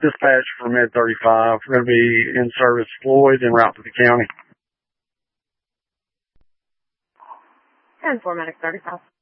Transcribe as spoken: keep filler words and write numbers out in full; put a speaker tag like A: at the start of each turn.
A: Dispatch for Med thirty-five. We're going to be in service Floyd en route to the county.
B: And for Medic thirty-five.